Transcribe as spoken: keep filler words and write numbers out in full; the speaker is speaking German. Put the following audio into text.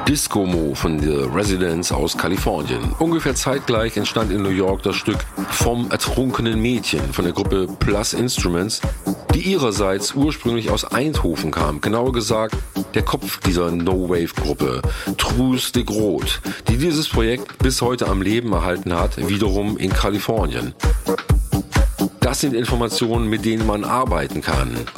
Disco-Mo von The Residents aus Kalifornien. Ungefähr zeitgleich entstand in New York das Stück Vom ertrunkenen Mädchen von der Gruppe Plus Instruments, die ihrerseits ursprünglich aus Eindhoven kam. Genauer gesagt, der Kopf dieser No-Wave-Gruppe, Truus de Groot, die dieses Projekt bis heute am Leben erhalten hat, wiederum in Kalifornien. Das sind Informationen, mit denen man arbeiten kann.